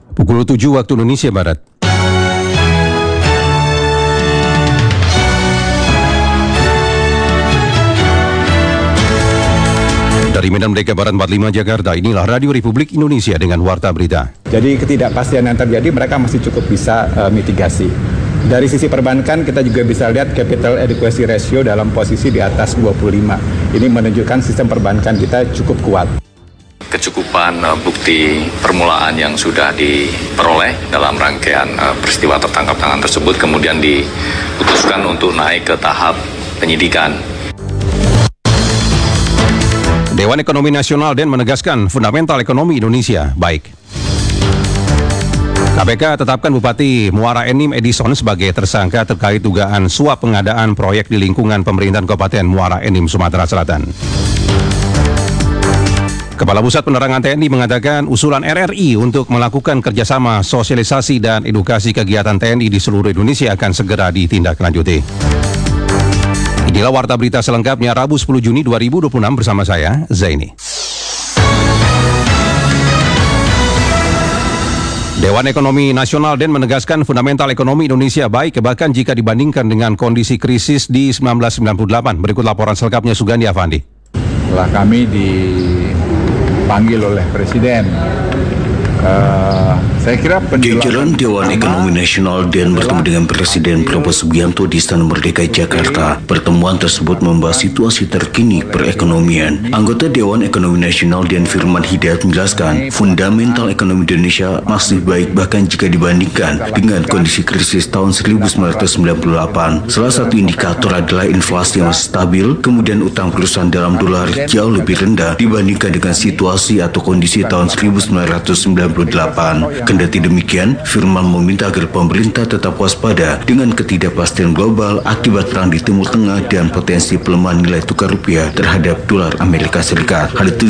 Pukul 7 waktu Indonesia Barat. Dari Medan Merdeka Barat 45 Jakarta, inilah Radio Republik Indonesia dengan Warta Berita. Jadi ketidakpastian yang terjadi mereka masih cukup bisa mitigasi. Dari sisi perbankan kita juga bisa lihat capital adequacy ratio dalam posisi di atas 25. Ini menunjukkan sistem perbankan kita cukup kuat. Kecukupan bukti permulaan yang sudah diperoleh dalam rangkaian peristiwa tertangkap tangan tersebut kemudian diputuskan untuk naik ke tahap penyidikan. Dewan Ekonomi Nasional DEN menegaskan fundamental ekonomi Indonesia baik. KPK tetapkan Bupati Muara Enim Edison sebagai tersangka terkait dugaan suap pengadaan proyek di lingkungan pemerintahan Kabupaten Muara Enim, Sumatera Selatan. Kepala Pusat Penerangan TNI mengatakan usulan RRI untuk melakukan kerjasama sosialisasi dan edukasi kegiatan TNI di seluruh Indonesia akan segera ditindaklanjuti. Inilah Warta Berita selengkapnya Rabu 10 Juni 2026 bersama saya, Zaini. Dewan Ekonomi Nasional DEN menegaskan fundamental ekonomi Indonesia baik bahkan jika dibandingkan dengan kondisi krisis di 1998. Berikut laporan selengkapnya Sugandi Avandi. Setelah kami dipanggil oleh Presiden, saya kira jajaran Dewan Ekonomi Nasional DEN bertemu dengan Presiden Prabowo Subianto di Istana Merdeka Jakarta. Pertemuan tersebut membahas situasi terkini perekonomian. Anggota Dewan Ekonomi Nasional DEN Firman Hidayat menjelaskan, fundamental ekonomi Indonesia masih baik bahkan jika dibandingkan dengan kondisi krisis tahun 1998. Salah satu indikator adalah inflasi yang masih stabil, kemudian utang perusahaan dalam dolar jauh lebih rendah dibandingkan dengan situasi atau kondisi tahun 1998. Kendati demikian, Firman meminta agar pemerintah tetap waspada dengan ketidakpastian global akibat perang di Timur Tengah dan potensi pelemahan nilai tukar rupiah terhadap dolar Amerika Serikat. Hal itu